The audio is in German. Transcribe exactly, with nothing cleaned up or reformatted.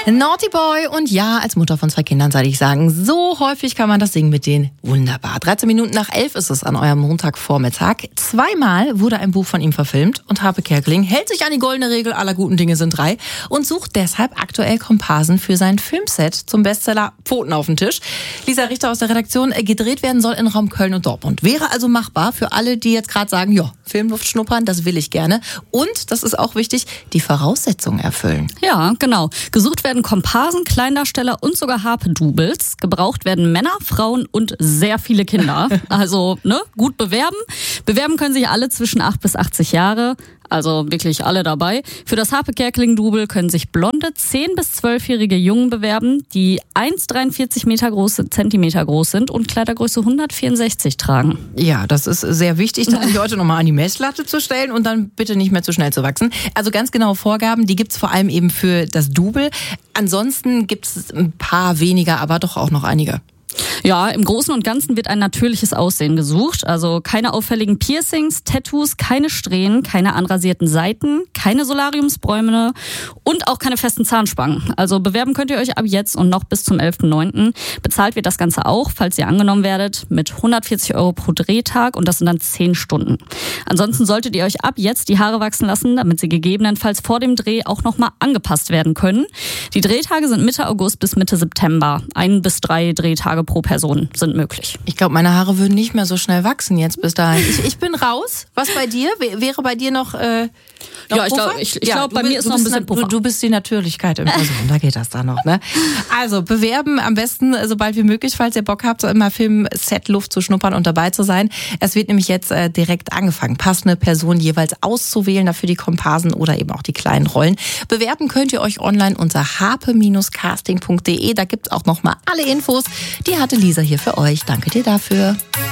Naughty Boy und ja, als Mutter von zwei Kindern soll ich sagen, so häufig kann man das singen mit denen. Wunderbar. dreizehn Minuten nach elf ist es an eurem Montagvormittag. Zweimal wurde ein Buch von ihm verfilmt und Harpe Kerkeling hält sich an die goldene Regel, aller guten Dinge sind drei und sucht deshalb aktuell Komparsen für sein Filmset zum Bestseller Pfoten auf den Tisch. Lisa Richter aus der Redaktion, gedreht werden soll in Raum Köln und Dortmund. Wäre also machbar für alle, die jetzt gerade sagen, ja, Filmluft schnuppern, das will ich gerne. Und, das ist auch wichtig, die Voraussetzungen erfüllen. Ja, genau. Gesucht werden Komparsen, Kleindarsteller und sogar Harpe-Doubles. Gebraucht werden Männer, Frauen und sehr viele Kinder. Also, ne, gut bewerben. Bewerben können sich alle zwischen acht bis achtzig Jahre. Also wirklich alle dabei. Für das Harpe Kerkeling-Double können sich blonde zehn- bis zwölfjährige Jungen bewerben, die eins Komma dreiundvierzig Meter groß, Zentimeter groß sind und Kleidergröße hundertvierundsechzig tragen. Ja, das ist sehr wichtig, dann die Leute nochmal an die Messlatte zu stellen und dann bitte nicht mehr zu schnell zu wachsen. Also ganz genaue Vorgaben, die gibt's vor allem eben für das Double. Ansonsten gibt's ein paar weniger, aber doch auch noch einige. Ja, im Großen und Ganzen wird ein natürliches Aussehen gesucht. Also keine auffälligen Piercings, Tattoos, keine Strähnen, keine anrasierten Seiten, keine Solariumsbräune und auch keine festen Zahnspangen. Also bewerben könnt ihr euch ab jetzt und noch bis zum elften neunten Bezahlt wird das Ganze auch, falls ihr angenommen werdet, mit hundertvierzig Euro pro Drehtag und das sind dann zehn Stunden. Ansonsten solltet ihr euch ab jetzt die Haare wachsen lassen, damit sie gegebenenfalls vor dem Dreh auch nochmal angepasst werden können. Die Drehtage sind Mitte August bis Mitte September. Ein bis drei Drehtage pro Person sind möglich. Ich glaube, meine Haare würden nicht mehr so schnell wachsen jetzt bis dahin. Ich, ich bin raus. Was bei dir? Wäre bei dir noch, äh, noch Ja, ich glaube, ich, ich ja, glaub, bei mir ist noch ein bisschen Puffer. Du, du bist die Natürlichkeit in Person, da geht das dann noch. Ne? Also bewerben am besten so bald wie möglich, falls ihr Bock habt, so immer Film-Set-Luft zu schnuppern und dabei zu sein. Es wird nämlich jetzt äh, direkt angefangen, passende Personen jeweils auszuwählen, dafür die Komparsen oder eben auch die kleinen Rollen. Bewerben könnt ihr euch online unter harpe casting punkt de. Da gibt's auch nochmal alle Infos. Die hatte Lisa hier für euch. Danke dir dafür.